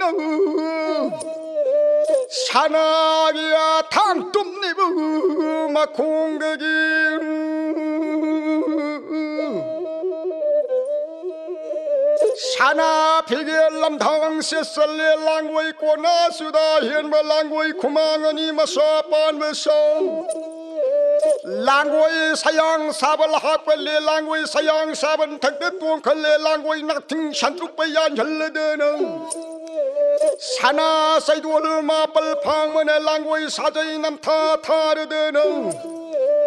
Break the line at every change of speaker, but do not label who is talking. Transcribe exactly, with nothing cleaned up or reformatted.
사나기야 당똠니부 막 공격이 사나 비겔람 당세설레 랑고이 꼬나수다 현바 랑고이 구망은이 마사pan 베서 랑고이 사양 사벌 학벌레 랑고이 사양 사번 덕대 똥컬레 랑고이 낙팅 산tuk바얀 혈레드는 사나 사이두얼 마벌 방문에 랑고이 사저이 남타 타르드는